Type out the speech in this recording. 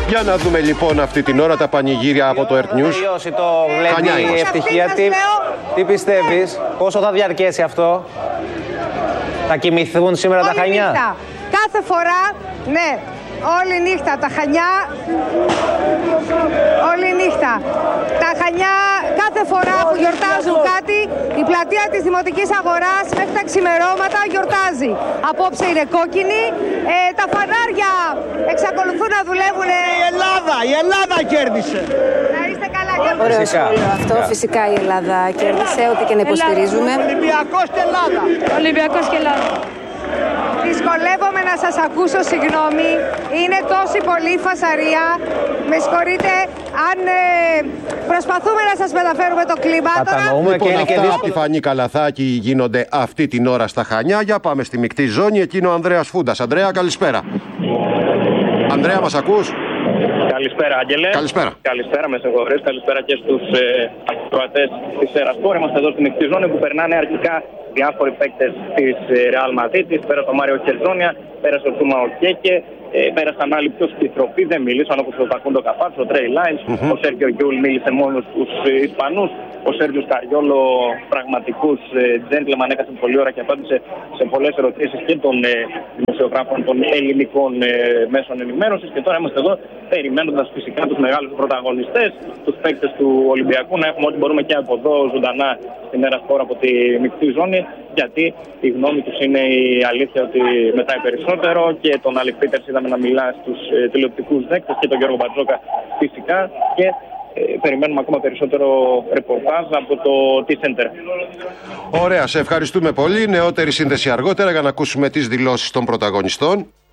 Για να δούμε λοιπόν αυτή την ώρα τα πανηγύρια από το Earth News. Τελειώσει το γλέντι η ευτυχία. Τι πιστεύεις, πόσο θα διαρκέσει αυτό? Θα κοιμηθούν σήμερα τα Χανιά? Νύχτα. Κάθε φορά, ναι, όλη νύχτα τα Χανιά, όλη νύχτα. Τα Χανιά κάθε φορά που γιορτάζουν κάτι, η πλατεία της Δημοτικής Αγοράς μέχρι τα ξημερώματα γιορτάζει. Απόψε είναι κόκκινη, τα φανάρια εξακολουθούν να δουλεύουν. Η Ελλάδα κέρδισε. Να είστε καλά και Ωραίο σχόλιο αυτό. Φυσικά η Ελλάδα κέρδισε, ό,τι και να υποστηρίζουμε. Ολυμπιακός και Ελλάδα. Ολυμπιακός και Ελλάδα. Δυσκολεύομαι να σας ακούσω, συγγνώμη. Είναι τόση πολύ φασαρία. Με συγχωρείτε, αν προσπαθούμε να σας μεταφέρουμε το κλίμα. Κατανοούμε Λοιπόν, και είναι και αυτά δύσκολο. από τη Φανή Καλαθάκη γίνονται αυτή την ώρα στα Χανιά. Για πάμε στη μεικτή ζώνη. Εκείνο ο Ανδρέας Φούντας. Ανδρέα, καλησπέρα. Ανδρέα, μας ακούς? Καλησπέρα, Άγγελε. Καλησπέρα. Καλησπέρα, με συγχωρείς. Καλησπέρα και στους ακροατές της Ερασπόρ. Είμαστε εδώ στην μεικτή ζώνη που περνάνε αρχικά διάφοροι παίκτες της Real Madrid. Πέρασε ο Μάριο Χερζόνια, πέρασε ο Τσούμα Οκέκε, πέρασαν άλλοι πιο στη τροπή, δεν μίλησαν, όπως ο Φακούντο Καπάτσο, ο Τρέι Λάινς, ο Σέργκιο Γιούλ μίλησε μόνο στους Ισπανούς, ο Σέργιος Καριόλο, πραγματικούς gentleman, έκασε πολλή ώρα και απάντησε σε πολλές ερωτήσεις και των δημοσιογράφων των ελληνικών μέσων ενημέρωσης. Και τώρα είμαστε εδώ περιμένοντας φυσικά τους μεγάλους πρωταγωνιστές, τους παίκτες του Ολυμπιακού, να έχουμε ό,τι μπορούμε και από εδώ ζωντανά στην Ερασπόρ από τη μεικτή ζώνη, γιατί η γνώμη τους είναι η αλήθεια ότι μετάει περισσότερο. Και τον Άλεκ Πίτερς είδαμε να μιλά στους τηλεοπτικούς δέκτες και τον Γιώργο Μπατζόκα φυσικά, και περιμένουμε ακόμα περισσότερο ρεπορτάζ από το T-Center. Ωραία, σε ευχαριστούμε πολύ. Νεότερη σύνδεση αργότερα για να ακούσουμε τις δηλώσεις των πρωταγωνιστών.